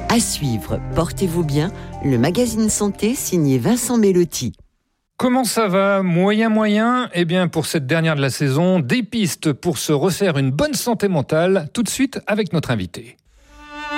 À suivre, portez-vous bien, le magazine santé signé Vincent Mellotti. Comment ça va ? Moyen ? Eh bien, pour cette dernière de la saison, des pistes pour se refaire une bonne santé mentale, tout de suite avec notre invité.